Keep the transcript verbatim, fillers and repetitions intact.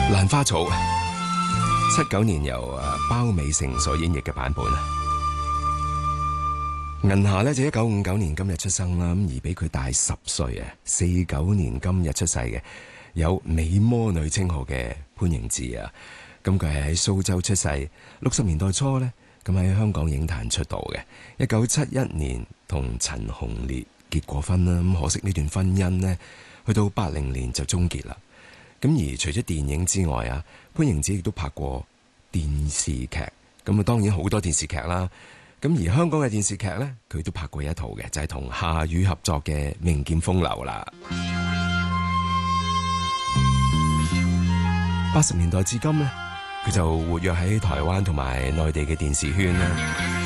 蘭花草，七九年由誒包美成所演繹嘅版本啊。銀霞呢就一九五九年今日出生啦，咁而比佢大十歲啊，四九年今日出世嘅，有美魔女稱號嘅潘迎紫啊。咁佢係喺蘇州出世，六十年代初呢，咁喺香港影壇出道嘅。一九七一年同陳鴻烈結過婚啦，咁可惜呢段婚姻呢，去到八零年就終結啦。咁而除咗電影之外啊，潘迎紫亦都拍過電視劇，咁啊當然好多電視劇啦。咁而香港嘅電視劇呢，佢都拍過一套嘅，就係同夏雨合作嘅《名劍風流》啦。八十年代至今呢，佢就活躍喺台灣同埋內地嘅電視圈啦。